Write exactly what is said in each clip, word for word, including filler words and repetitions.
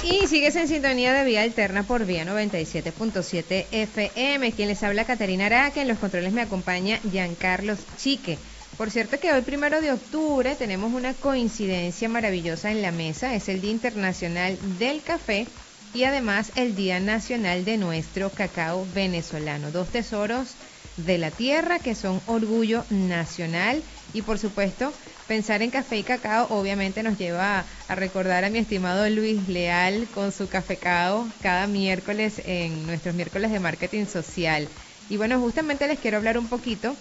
Y sigues en sintonía de Vía Alterna por Vía noventa y siete punto siete F M. Quien les habla, Caterina Araque. En los controles me acompaña Giancarlos Chique. Por cierto que hoy, primero de octubre, tenemos una coincidencia maravillosa en la mesa. Es el Día Internacional del Café y además el Día Nacional de nuestro cacao venezolano. Dos tesoros de la tierra que son orgullo nacional. Y por supuesto, pensar en café y cacao obviamente nos lleva a recordar a mi estimado Luis Leal con su cafecao cada miércoles en nuestros miércoles de marketing social. Y bueno, justamente les quiero hablar un poquito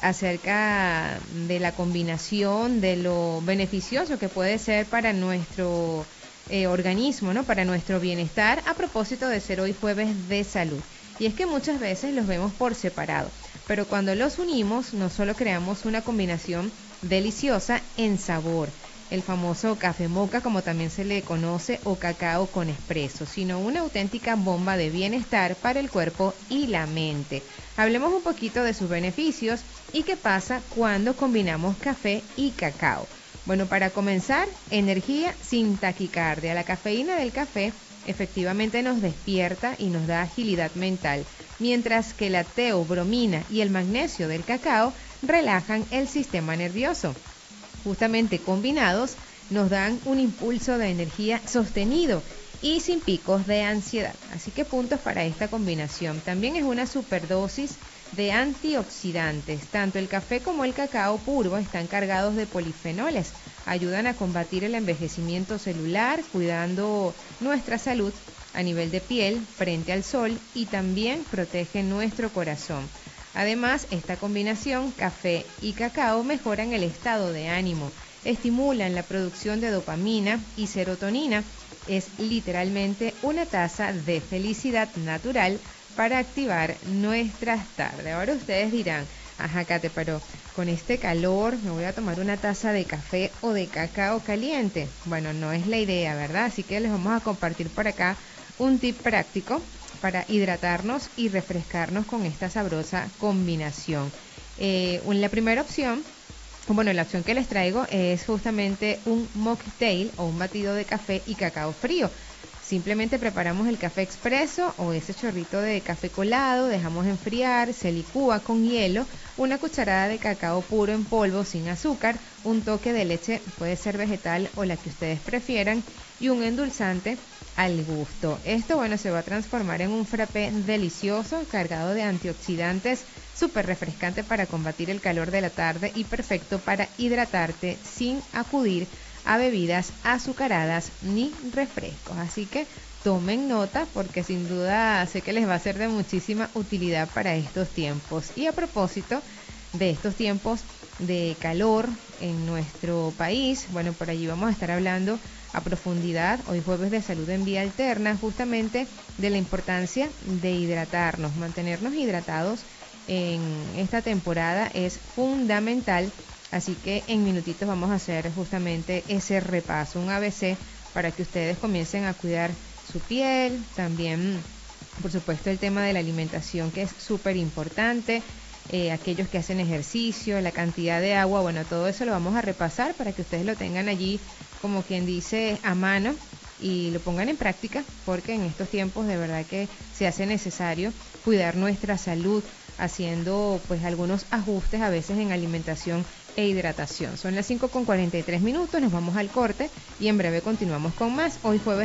acerca de la combinación, de lo beneficioso que puede ser para nuestro eh, organismo, ¿no? Para nuestro bienestar, a propósito de ser hoy jueves de salud. Y es que muchas veces los vemos por separado, pero cuando los unimos no solo creamos una combinación deliciosa en sabor, el famoso café moca como también se le conoce, o cacao con espresso, sino una auténtica bomba de bienestar para el cuerpo y la mente. Hablemos un poquito de sus beneficios y qué pasa cuando combinamos café y cacao. Bueno, para comenzar, energía sin taquicardia. La cafeína del café efectivamente nos despierta y nos da agilidad mental, mientras que la teobromina y el magnesio del cacao relajan el sistema nervioso. Justamente combinados nos dan un impulso de energía sostenido y sin picos de ansiedad. Así que puntos para esta combinación. También es una superdosis de antioxidantes. Tanto el café como el cacao puro están cargados de polifenoles. Ayudan a combatir el envejecimiento celular, cuidando nuestra salud a nivel de piel frente al sol, y también protege nuestro corazón. Además, esta combinación, café y cacao, mejoran el estado de ánimo, estimulan la producción de dopamina y serotonina. Es literalmente una taza de felicidad natural para activar nuestras tardes. Ahora ustedes dirán, ajá, Kate, pero con este calor me voy a tomar una taza de café o de cacao caliente. Bueno, no es la idea, ¿verdad? Así que les vamos a compartir por acá un tip práctico para hidratarnos y refrescarnos con esta sabrosa combinación. Eh, la primera opción, bueno, la opción que les traigo es justamente un mocktail o un batido de café y cacao frío. Simplemente preparamos el café expreso o ese chorrito de café colado, dejamos enfriar, se licúa con hielo, una cucharada de cacao puro en polvo sin azúcar, un toque de leche, puede ser vegetal o la que ustedes prefieran, y un endulzante al gusto. Esto, bueno, se va a transformar en un frappé delicioso, cargado de antioxidantes, súper refrescante para combatir el calor de la tarde y perfecto para hidratarte sin acudir a bebidas azucaradas ni refrescos. Así que tomen nota, porque sin duda sé que les va a ser de muchísima utilidad para estos tiempos. Y a propósito de estos tiempos de calor en nuestro país, bueno, por allí vamos a estar hablando a profundidad, hoy jueves de salud en Vía Alterna, justamente de la importancia de hidratarnos. Mantenernos hidratados en esta temporada es fundamental. Así que en minutitos vamos a hacer justamente ese repaso, un A B C, para que ustedes comiencen a cuidar su piel. También, por supuesto, el tema de la alimentación, que es súper importante. Eh, aquellos que hacen ejercicio, la cantidad de agua, bueno, todo eso lo vamos a repasar para que ustedes lo tengan allí, como quien dice, a mano, y lo pongan en práctica, porque en estos tiempos de verdad que se hace necesario cuidar nuestra salud, haciendo pues algunos ajustes a veces en alimentación e hidratación. Son las cinco con cuarenta y tres minutos, nos vamos al corte y en breve continuamos con más. Hoy jueves